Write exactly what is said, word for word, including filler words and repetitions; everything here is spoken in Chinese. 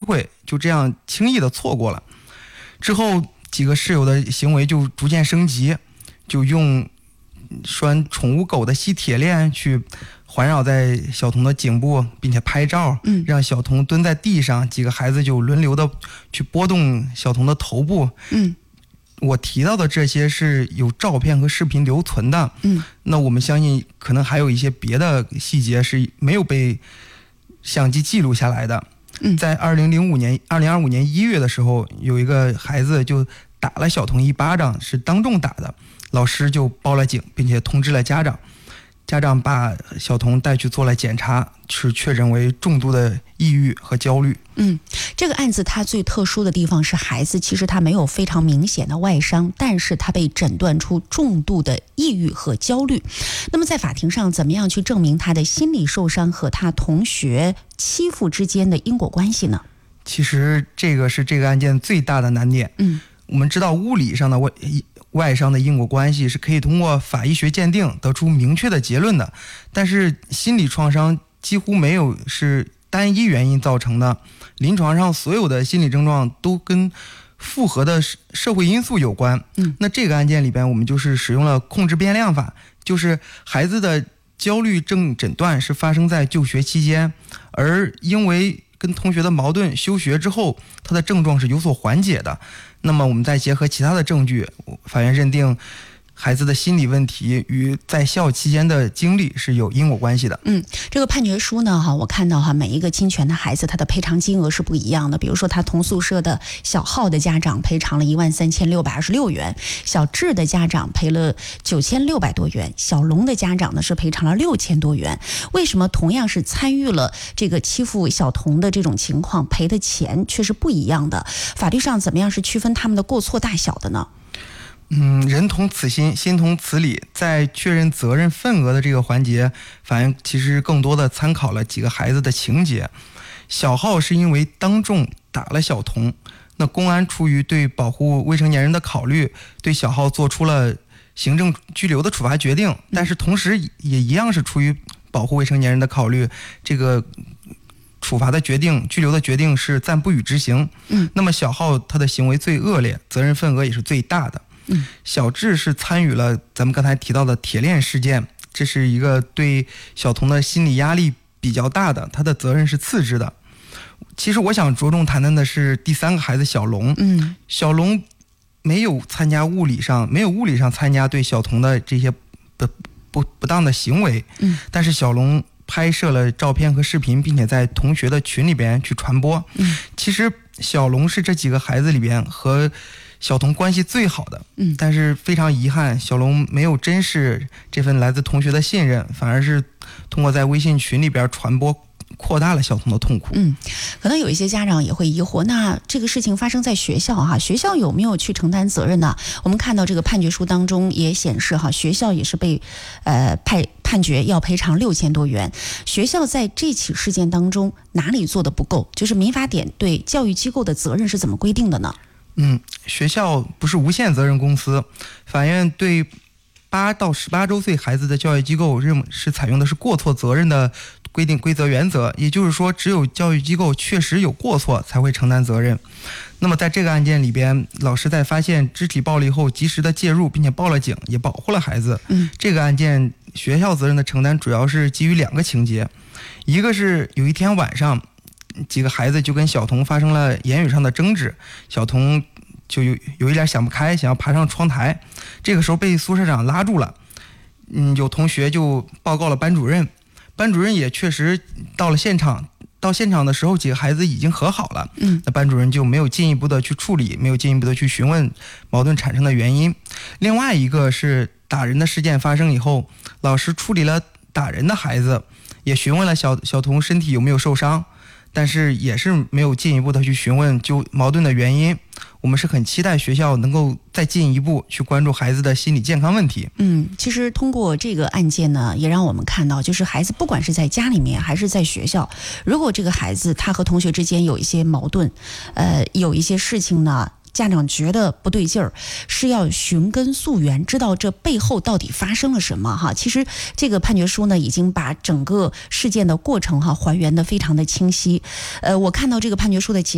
会，就这样轻易的错过了。之后几个室友的行为就逐渐升级，就用拴宠物狗的吸铁链去环绕在小童的颈部，并且拍照， 嗯， 让小童蹲在地上，几个孩子就轮流的去拨动小童的头部。 嗯， 我提到的这些是有照片和视频留存的。 嗯， 那我们相信可能还有一些别的细节是没有被相机记录下来的。 嗯， 在二零零五年、二零二五年一月的时候，有一个孩子就打了小童一巴掌，是当众打的，老师就报了警，并且通知了家长。家长把小童带去做了检查，是确诊为重度的抑郁和焦虑。 嗯，这个案子它最特殊的地方是孩子其实他没有非常明显的外伤，但是他被诊断出重度的抑郁和焦虑。那么在法庭上怎么样去证明他的心理受伤和他同学欺负之间的因果关系呢？ 其实这个是这个案件最大的难点。 嗯， 我们知道物理上的外外伤的因果关系是可以通过法医学鉴定得出明确的结论的，但是心理创伤几乎没有是单一原因造成的。临床上所有的心理症状都跟复合的社会因素有关。 嗯， 那这个案件里边我们就是使用了控制变量法，就是孩子的焦虑症诊断是发生在就学期间，而因为跟同学的矛盾休学之后，他的症状是有所缓解的。那么我们再结合其他的证据，法院认定孩子的心理问题与在校期间的经历是有因果关系的。 嗯，这个判决书呢，哈，我看到哈，每一个侵权的孩子他的赔偿金额是不一样的。比如说，他同宿舍的小浩的家长赔偿了一万三千六百二十六元，小智的家长赔了九千六百多元，小龙的家长呢是赔偿了六千多元。为什么同样是参与了这个欺负小童的这种情况，赔的钱却是不一样的？法律上怎么样是区分他们的过错大小的呢？ 嗯，人同此心，心同此理。在确认责任份额的这个环节，法院其实更多的参考了几个孩子的情节。小浩是因为当众打了小童，那公安出于对保护未成年人的考虑，对小浩做出了行政拘留的处罚决定，但是同时也一样是出于保护未成年人的考虑，这个处罚的决定、拘留的决定是暂不予执行。 嗯， 那么小浩他的行为最恶劣，责任份额也是最大的。 嗯， 小智是参与了咱们刚才提到的铁链事件，这是一个对小童的心理压力比较大的，他的责任是次之的。其实我想着重谈谈的是第三个孩子小龙。 嗯， 小龙没有参加物理上没有物理上参加对小童的这些不不不当的行为。 嗯， 但是小龙拍摄了照片和视频，并且在同学的群里边去传播。 嗯， 其实小龙是这几个孩子里边和小童关系最好的。 嗯， 但是非常遗憾，小龙没有珍视这份来自同学的信任，反而是通过在微信群里边传播，扩大了小童的痛苦。 嗯，可能有一些家长也会疑惑，那这个事情发生在学校哈，学校有没有去承担责任呢？我们看到这个判决书当中也显示哈，学校也是被呃判判决要赔偿六千多元。学校在这起事件当中哪里做的不够？就是民法典对教育机构的责任是怎么规定的呢？ 嗯，学校不是无限责任公司，法院对八到十八周岁孩子的教育机构认是采用的是过错责任的规定规则原则，也就是说，只有教育机构确实有过错才会承担责任。那么在这个案件里边，老师在发现肢体暴力后及时的介入，并且报了警，也保护了孩子。 嗯， 这个案件学校责任的承担主要是基于两个情节，一个是有一天晚上，几个孩子就跟小童发生了言语上的争执，小童就有有一点想不开，想要爬上窗台，这个时候被宿舍长拉住了。嗯，有同学就报告了班主任，班主任也确实到了现场。到现场的时候，几个孩子已经和好了。 嗯， 那班主任就没有进一步的去处理，没有进一步的去询问矛盾产生的原因。另外一个是打人的事件发生以后，老师处理了打人的孩子，也询问了小小童身体有没有受伤，但是也是没有进一步的去询问就矛盾的原因。我们是很期待学校能够再进一步去关注孩子的心理健康问题。 嗯，其实通过这个案件呢，也让我们看到，就是孩子不管是在家里面还是在学校，如果这个孩子他和同学之间有一些矛盾，呃，有一些事情呢，家长觉得不对劲儿，是要寻根溯源，知道这背后到底发生了什么哈。其实这个判决书呢，已经把整个事件的过程哈还原的非常的清晰。呃，我看到这个判决书的结